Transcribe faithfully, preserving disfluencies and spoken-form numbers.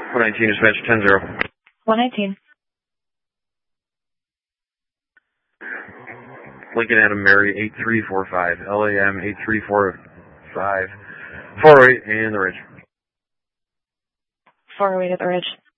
one nineteen, dispatch ten zero. one nineteen. Lincoln Adam Mary, eight three four five. L A M, eight three four five. four oh eight, and the Ridge. four oh eight at the Ridge.